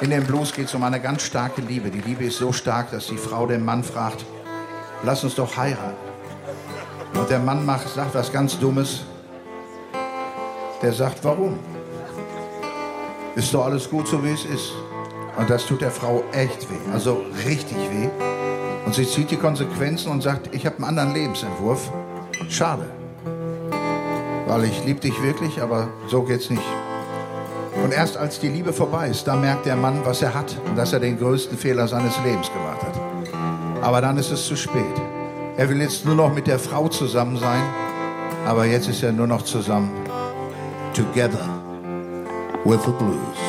In dem Blues geht es um eine ganz starke Liebe. Die Liebe ist so stark, dass die Frau den Mann fragt, lass uns doch heiraten. Und der Mann sagt was ganz Dummes. Der sagt, warum? Ist doch alles gut, so wie es ist. Und das tut der Frau echt weh, also richtig weh. Und sie zieht die Konsequenzen und sagt, ich habe einen anderen Lebensentwurf. Schade. Weil ich liebe dich wirklich, aber so geht's nicht. Und erst als die Liebe vorbei ist, da merkt der Mann, was er hat und dass er den größten Fehler seines Lebens gemacht hat. Aber dann ist es zu spät. Er will jetzt nur noch mit der Frau zusammen sein, aber jetzt ist er nur noch zusammen. Together with the blues.